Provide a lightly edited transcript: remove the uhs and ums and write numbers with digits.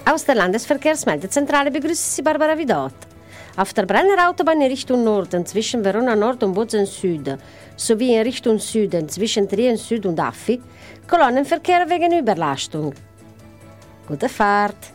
Aus der Landesverkehrsmeldezentrale begrüßt Sie Barbara Vidot. Auf der Brenner Autobahn in Richtung Norden zwischen Verona Nord und Bozen Süd sowie in Richtung Süden zwischen Trien Süd und Affi Kolonnenverkehr wegen Überlastung. Gute Fahrt!